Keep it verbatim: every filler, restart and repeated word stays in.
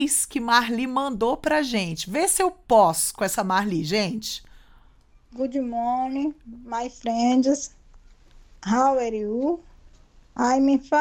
que Marli mandou pra gente. Vê se eu posso com essa Marli, gente. Good morning, my friends. How are you? I'm fine.